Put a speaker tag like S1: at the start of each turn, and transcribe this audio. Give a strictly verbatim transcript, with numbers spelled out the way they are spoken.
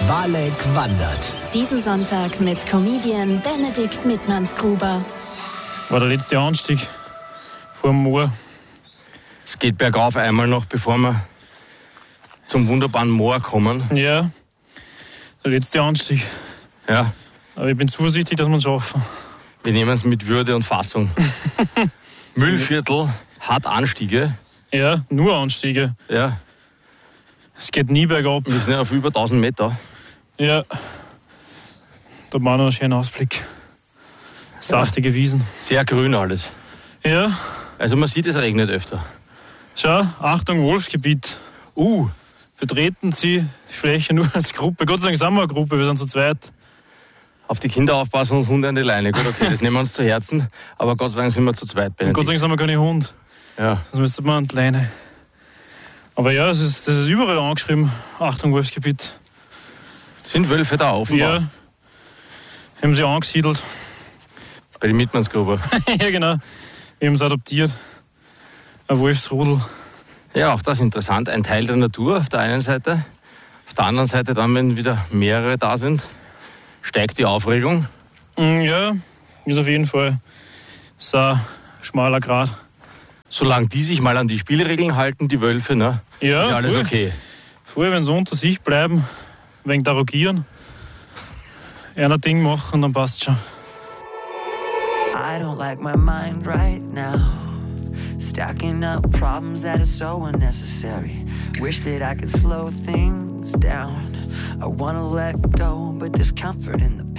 S1: Walek wandert.
S2: Diesen Sonntag mit Comedian Benedikt Mittmannsgruber.
S3: War der letzte Anstieg vor dem Moor.
S4: Es geht bergauf einmal noch, bevor wir zum wunderbaren Moor kommen.
S3: Ja, der letzte Anstieg.
S4: Ja,
S3: Aber ich bin zuversichtlich, dass wir es schaffen.
S4: wir nehmen es mit Würde und Fassung. Müllviertel hat Anstiege.
S3: Ja, nur Anstiege.
S4: Ja,
S3: Es geht nie bergab.
S4: wir sind auf über tausend Meter.
S3: Ja, da war noch ein schöner Ausblick. Saftige Wiesen.
S4: Sehr grün alles.
S3: Ja,
S4: Also man sieht, es regnet öfter.
S3: schau, Achtung, Wolfsgebiet.
S4: Uh,
S3: Betreten Sie die Fläche nur als Gruppe. Gott sei Dank sind wir eine Gruppe, wir sind zu zweit.
S4: auf die Kinder aufpassen und Hunde an die Leine. Gut, okay, das nehmen wir uns zu Herzen. Aber Gott sei Dank sind wir zu zweit.
S3: Und Gott sei Dank sind wir keine Hund.
S4: Ja.
S3: Das müsste man an die Leine. Aber ja, es ist, das ist überall angeschrieben. Achtung, Wolfsgebiet.
S4: Sind Wölfe da offenbar?
S3: Ja, haben sie angesiedelt.
S4: Bei den Mittmannsgruber.
S3: Ja, genau. Wir haben es adoptiert. Ein Wolfsrudel.
S4: Ja, auch das ist interessant. Ein Teil der Natur auf der einen Seite. Auf der anderen Seite dann, wenn wieder mehrere da sind, steigt die Aufregung.
S3: Mm, Ja, ist auf jeden Fall so ein schmaler Grat.
S4: Solange die sich mal an die Spielregeln halten, die Wölfe, ne,
S3: Ja,
S4: ist alles
S3: voll.
S4: okay.
S3: Vorher, wenn sie unter sich bleiben, wegen derogieren, einer Ding machen, dann passt schon.
S5: I don't like my mind right now. Stacking up problems that are so unnecessary. Wish that I could slow things down. I wanna let go, but there's comfort in the